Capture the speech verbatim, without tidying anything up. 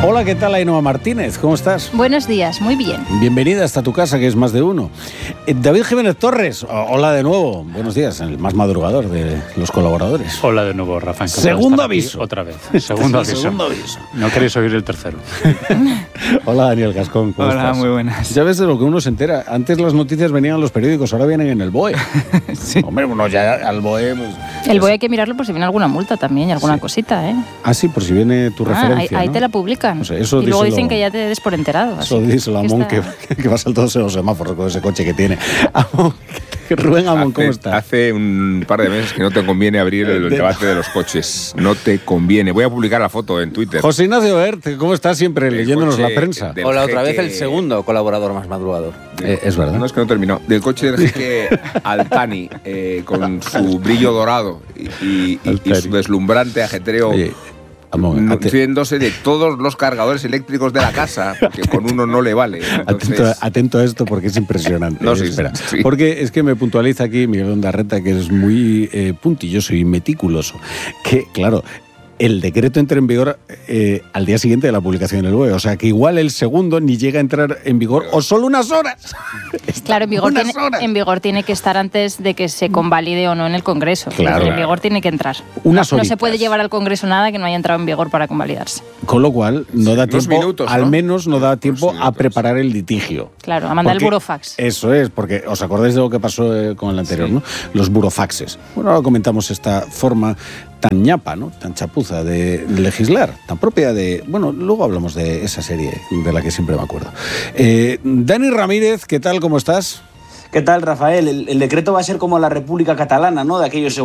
Hola, ¿qué tal, Ainhoa Martínez? ¿Cómo estás? Buenos días, muy bien. Bienvenida hasta tu casa, que es más de uno. Eh, David Jiménez Torres, hola de nuevo. Buenos días, el más madrugador de los colaboradores. Hola de nuevo, Rafa. Segundo aviso. Otra vez. Segundo aviso. Segundo aviso. No queréis oír el tercero. Hola, Daniel Gascón. ¿Cómo Hola, estás? muy buenas. Ya ves de lo que uno se entera. Antes las noticias venían en los periódicos, ahora vienen en el B O E. Sí. Hombre, uno ya al B O E... Pues, El B O E hay que mirarlo por si viene alguna multa también y alguna Sí. cosita, ¿eh? Ah, sí, por si viene tu Ah, referencia, ahí, ahí ¿no? te la publican. O sea, eso y luego díselo- dicen que ya te des por enterado. Eso así. díselo a Amón, Está- que, que va saltándose los semáforos con ese coche que tiene. Amón, Rubén Amón, ¿cómo Hace- está? Hace un par de meses que no te conviene abrir el, De- debate de los coches. No te conviene. Voy a publicar la foto en Twitter. José Ignacio Bert, ¿cómo estás siempre El leyéndonos coche la prensa? del Hola, otra jeque- vez el segundo colaborador más madrugador. Eh, es verdad. No, es que no he terminado. Del coche del jeque Altani, eh, con su brillo dorado y, y- y- y Altani. su deslumbrante ajetreo, Oye, Amón, ate- nutriéndose de todos los cargadores eléctricos de la casa, porque con uno no le vale. Entonces, atento, atento a esto porque es impresionante. No, Eh, sí, espera. sí. Porque es que me puntualiza aquí Miguel Ondarreta, que es muy eh, puntilloso y meticuloso, que, claro, el decreto entra en vigor eh, al día siguiente de la publicación en el B O E. O sea, que igual el segundo ni llega a entrar en vigor o solo unas horas. Claro, en vigor, Unas tiene, horas. en vigor tiene que estar antes de que se convalide o no en el Congreso. Claro. En vigor tiene que entrar. Unas no, no se horitas. puede llevar al Congreso nada que no haya entrado en vigor para convalidarse. Con lo cual, no da unos tiempo, minutos, al ¿no? menos no da tiempo Unos a minutos. preparar el litigio. Claro, a mandar Porque el burofax. Eso es, porque os acordáis de lo que pasó eh, con el anterior, Sí. ¿no? Los burofaxes. Bueno, ahora comentamos esta forma tan ñapa, ¿no? Tan chapuza de legislar, tan propia de... Bueno, luego hablamos de esa serie de la que siempre me acuerdo. Eh, Dani Ramírez, ¿qué tal? ¿Cómo estás? ¿Qué tal, Rafael? El, el decreto va a ser como la República Catalana, ¿no? De aquellos